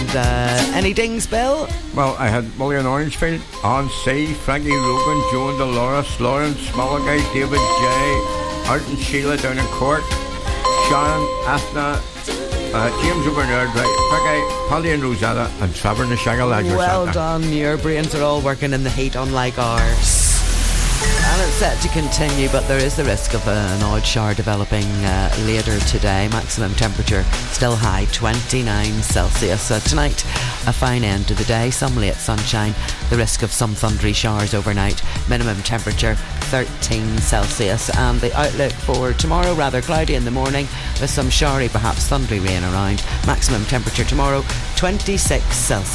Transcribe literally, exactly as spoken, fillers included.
And uh, any dings, Bill? Well, I had William Orangefield, On C, Frankie Logan, Joan Dolores, Lawrence, Mulligan, David J, Art and Sheila down in Cork, Sharon, Athna, uh, James over there, right, Frankie, Polly and Rosetta, and Trevor and the Shagalager. Well done, your brains are all working in the heat unlike ours. And it's set to continue, but there is the risk of an odd shower developing uh, later today. Maximum temperature still high, twenty-nine Celsius. Uh, tonight, a fine end to the day, some late sunshine, the risk of some thundery showers overnight. Minimum temperature thirteen Celsius. And the outlook for tomorrow, rather cloudy in the morning with some showery, perhaps thundery rain around. Maximum temperature tomorrow, twenty-six Celsius.